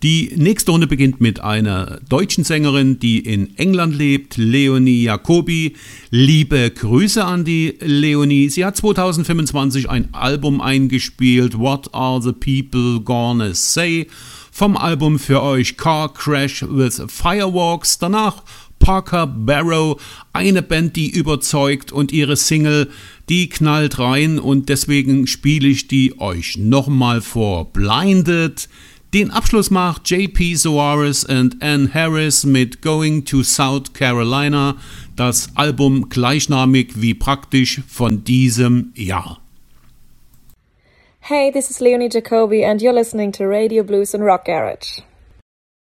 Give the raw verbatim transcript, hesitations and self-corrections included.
Die nächste Runde beginnt mit einer deutschen Sängerin, die in England lebt, Leonie Jacobi. Liebe Grüße an die Leonie. Sie hat zwanzig fünfundzwanzig ein Album eingespielt, What Are the People Gonna Say? Vom Album für euch Car Crash with Fireworks. Danach Parker Barrow, eine Band, die überzeugt, und ihre Single, die knallt rein, und deswegen spiele ich die euch nochmal vor. Blinded. Den Abschluss macht J P Soares und Ann Harris mit Going to South Carolina, das Album gleichnamig wie praktisch von diesem Jahr. Hey, this is Leonie Jacobi and you're listening to Radio Blues and Rock Garage.